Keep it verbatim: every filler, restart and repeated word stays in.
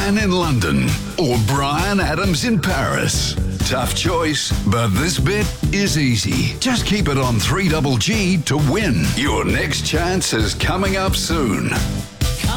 Brian in London or Brian Adams in Paris? Tough choice, but this bit is easy. Just keep it on three G G to win. Your next chance is coming up soon.